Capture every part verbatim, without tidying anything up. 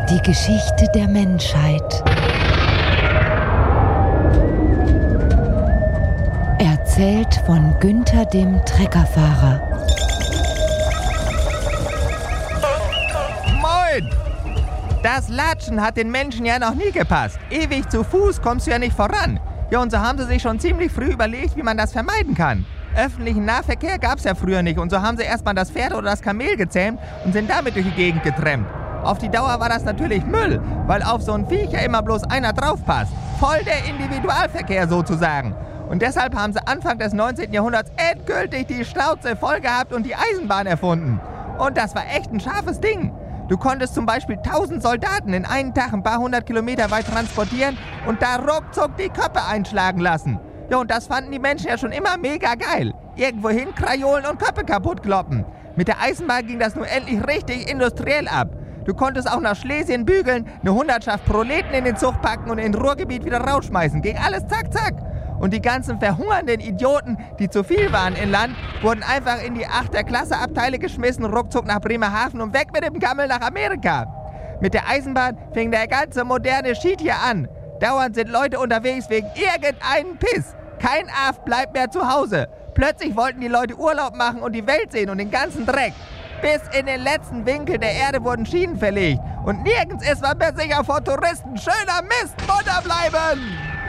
Die Geschichte der Menschheit. Erzählt von Günther dem Treckerfahrer. Moin! Das Latschen hat den Menschen ja noch nie gepasst. Ewig zu Fuß kommst du ja nicht voran. Ja, und so haben sie sich schon ziemlich früh überlegt, wie man das vermeiden kann. Öffentlichen Nahverkehr gab's ja früher nicht und so haben sie erstmal das Pferd oder das Kamel gezähmt und sind damit durch die Gegend getrennt. Auf die Dauer war das natürlich Müll, weil auf so ein Viech ja immer bloß einer draufpasst. Voll der Individualverkehr sozusagen. Und deshalb haben sie Anfang des neunzehnten Jahrhunderts endgültig die Schnauze voll gehabt und die Eisenbahn erfunden. Und das war echt ein scharfes Ding. Du konntest zum Beispiel tausend Soldaten in einen Tag ein paar hundert Kilometer weit transportieren und da ruckzuck die Köpfe einschlagen lassen. Ja, und das fanden die Menschen ja schon immer mega geil. Irgendwohin Krajolen und Köpfe kaputt kloppen. Mit der Eisenbahn ging das nun endlich richtig industriell ab. Du konntest auch nach Schlesien bügeln, eine Hundertschaft Proleten in den Zug packen und in Ruhrgebiet wieder rausschmeißen. Ging alles zack, zack. Und die ganzen verhungernden Idioten, die zu viel waren in Land, wurden einfach in die achte Klasse Abteile geschmissen, ruckzuck nach Bremerhaven und weg mit dem Gammel nach Amerika. Mit der Eisenbahn fing der ganze moderne Shit hier an. Dauernd sind Leute unterwegs wegen irgendeinen Piss. Kein Aff bleibt mehr zu Hause. Plötzlich wollten die Leute Urlaub machen und die Welt sehen und den ganzen Dreck. Bis in den letzten Winkel der Erde wurden Schienen verlegt. Und nirgends ist man mehr sicher vor Touristen. Schöner Mist, munter bleiben!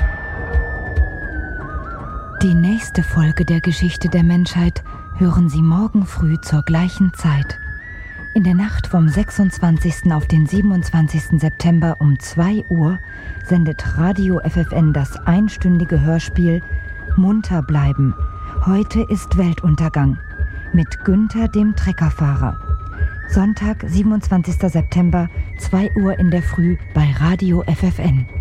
Die nächste Folge der Geschichte der Menschheit hören Sie morgen früh zur gleichen Zeit. In der Nacht vom sechsundzwanzigsten auf den siebenundzwanzigsten September um zwei Uhr sendet Radio F F N das einstündige Hörspiel Munter bleiben. Heute ist Weltuntergang mit Günther dem Treckerfahrer. Sonntag, siebenundzwanzigsten September, zwei Uhr in der Früh bei Radio F F N.